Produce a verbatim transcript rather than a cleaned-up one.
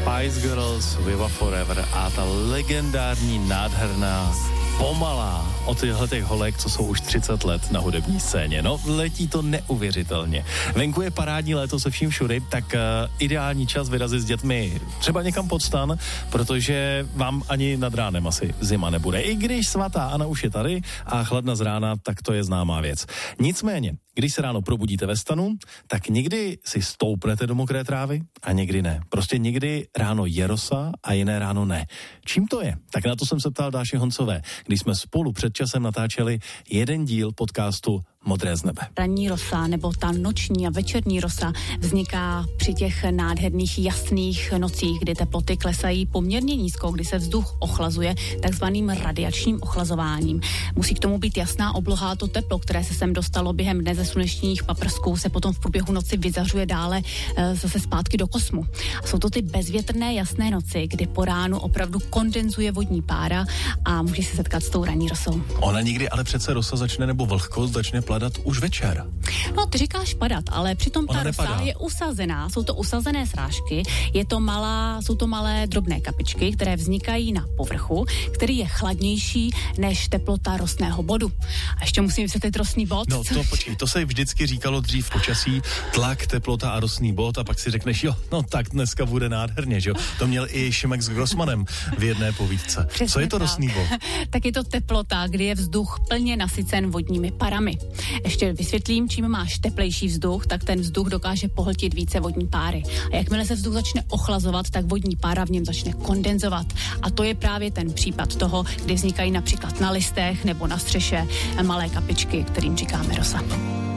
Spice Girls, Viva Forever a ta legendární, nádherná, pomalá o těchto těch holek, co jsou už třicet let na hudební scéně. No, letí to neuvěřitelně. Venku je parádní léto se vším všudy, tak uh, ideální čas vyrazit s dětmi třeba někam pod stan, protože vám ani nad ránem asi zima nebude. I když svatá Anna už je tady a chladna z rána, tak to je známá věc. Nicméně, když se ráno probudíte ve stanu, tak někdy si stoupnete do mokré trávy a někdy ne. Prostě někdy ráno je rosa a jiné ráno ne. Čím to je? Tak na to jsem se ptal Dáši Honcové, když jsme spolu před časem natáčeli jeden díl podcastu Modré z nebe. Ranní rosa nebo ta noční a večerní rosa vzniká při těch nádherných jasných nocích, kdy teploty klesají poměrně nízko, kdy se vzduch ochlazuje takzvaným radiačním ochlazováním. Musí k tomu být jasná obloha, to teplo, které se sem dostalo během dne ze slunečních paprsků, se potom v průběhu noci vyzařuje dále e, zase zpátky do kosmu. A jsou to ty bezvětrné jasné noci, kdy po ránu opravdu kondenzuje vodní pára a může se setkat s tou ranní rosou. Ona nikdy ale přece rosa začne nebo vlhkost začne padat už večer. No, ty říkáš padat, ale přitom Ona ta rosa nepadá. je usazená, jsou to usazené srážky, je to malá, jsou to malé drobné kapičky, které vznikají na povrchu, který je chladnější než teplota rostného bodu. A ještě musím vysvětlit rostný bod. No to počkej, to se vždycky říkalo dřív v počasí, tlak, teplota a rostný bod a pak si řekneš, jo, no tak dneska bude nádherně, že jo. To měl i Šimek s Grossmanem v jedné povídce. Přesně Co je to tak. rostný bod? Tak je to teplota, kdy je vzduch plně nasycen vodními parami. Ještě vysvětlím, čím máš teplejší vzduch, tak ten vzduch dokáže pohltit více vodní páry. A jakmile se vzduch začne ochlazovat, tak vodní pára v něm začne kondenzovat. A to je právě ten případ toho, kdy vznikají například na listech nebo na střeše malé kapičky, kterým říkáme rosa.